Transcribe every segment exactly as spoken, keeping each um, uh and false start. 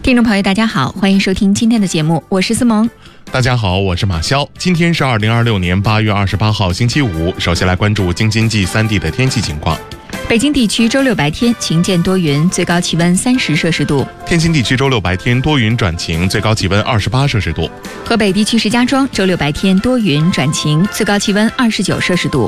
听众朋友大家好，欢迎收听今天的节目，我是思萌。 大家好，我是马潇。今天是二零二六年八月二十八号星期五，首先来关注京津冀三地的天气情况。 北京地区周六白天晴间多云，最高气温三十摄氏度。 天津地区周六白天多云转晴，最高气温二十八摄氏度。 河北地区石家庄周六白天多云转晴，最高气温二十九摄氏度。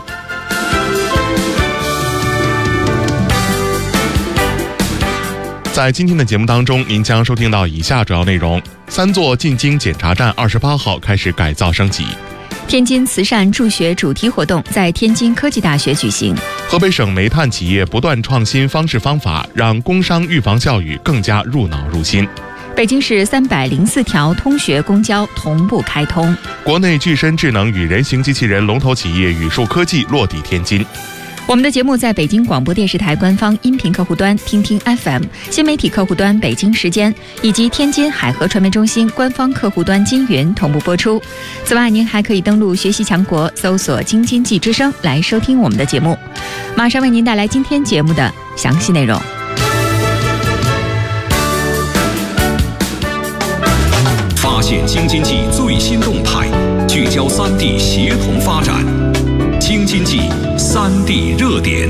在今天的节目当中，您将收听到以下主要内容：三座进京检查站二十八号开始改造升级； 天津慈善助学主题活动在天津科技大学举行； 河北省煤炭企业不断创新方式方法，让工商预防教育更加入脑入心； 北京市三百零四条通学公交同步开通； 国内具身智能与人形机器人龙头企业宇树科技落地天津。 我们的节目在北京广播电视台官方音频客户端听听 F M、 新媒体客户端北京时间以及天津海河传媒中心官方客户端金云同步播出。此外，您还可以登录学习强国，搜索京津冀之声来收听我们的节目。马上为您带来今天节目的详细内容。 发现京津冀最新动态，聚焦三地协同发展。京津冀三地热点。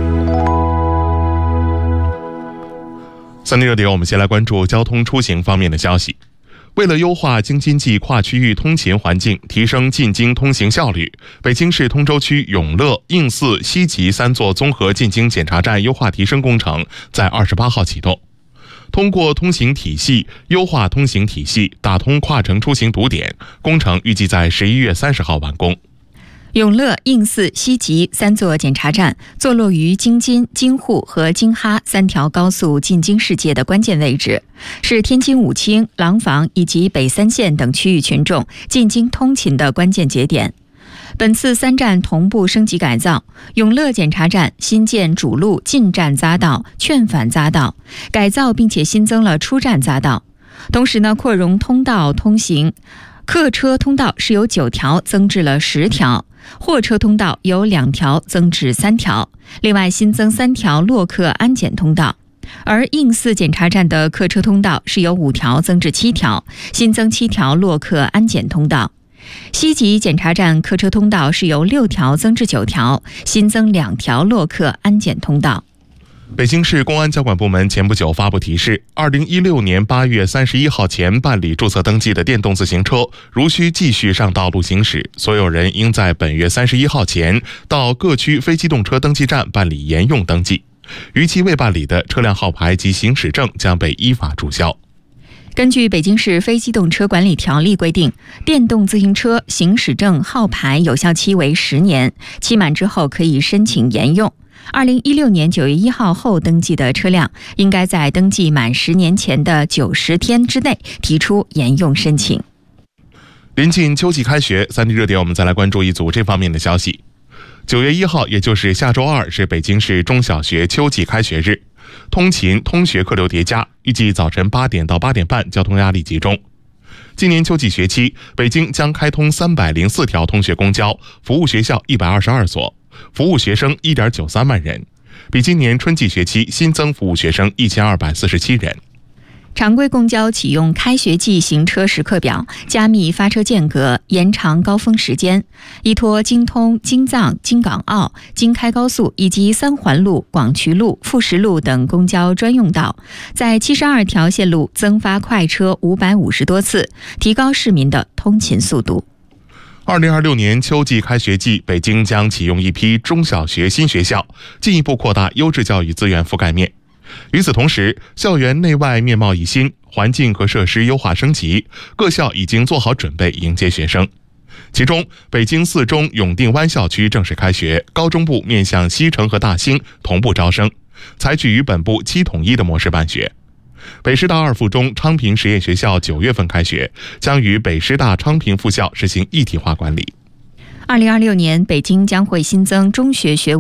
三地热点，我们先来关注交通出行方面的消息。为了优化京津冀跨区域通勤环境，提升进京通行效率，北京市通州区永乐、应四、西吉三座综合进京检查站优化提升工程在二十八号启动。通过通行体系优化通行体系，打通跨城出行堵点，工程预计在十一月三十号完工。 永乐、应四、西吉三座检查站坐落于京津、京沪和京哈三条高速进京世界的关键位置，是天津武清、廊坊以及北三县等区域群众进京通勤的关键节点。本次三站同步升级改造，永乐检查站新建主路进站匝道、劝返匝道，改造并且新增了出站匝道，同时呢，扩容通道通行，客车通道是由九条增至了十条，货车通道由两条增至三条，另外新增三条洛客安检通道。而应四检查站的客车通道是由五条增至七条，新增七条洛客安检通道。西吉检查站客车通道是由六条增至九条，新增两条洛客安检通道。 北京市公安交管部门前不久发布提示，二零一六年八月三十一号前办理注册登记的电动自行车，如需继续上道路行驶，所有人应在本月三十一号前到各区非机动车登记站办理沿用登记，逾期未办理的车辆号牌及行驶证将被依法注销。 根据北京市非机动车管理条例规定，电动自行车行驶证号牌有效期为十年，期满之后可以申请沿用。二零一六年九月一号后登记的车辆，应该在登记满十年前的九十天之内提出沿用申请。 临近秋季开学，三地热点我们再来关注一组这方面的消息。九月一号，也就是下周二，是北京市中小学秋季开学日，通勤通学客流叠加，预计早晨八点到八点半交通压力集中。今年秋季学期，北京将开通三百零四条通学公交，服务学校一百二十二所，服务学生 一点九三万人，比今年春季学期新增服务学生一千二百四十七人。 常规公交启用开学季行车时刻表，加密发车间隔，延长高峰时间，依托京通、京藏、京港澳、京开高速以及三环路、广渠路、富实路等公交专用道，在七十二条线路增发快车五百五十多次，提高市民的通勤速度。 二零二六年秋季开学季，北京将启用一批中小学新学校，进一步扩大优质教育资源覆盖面。与此同时，校园内外面貌一新，环境和设施优化升级，各校已经做好准备迎接学生。其中，北京四中永定湾校区正式开学，高中部面向西城和大兴同步招生，采取与本部七统一的模式办学。北师大二附中昌平实验学校九月份开学，将与北师大昌平附校实行一体化管理。 二零二六年，北京将会新增中学学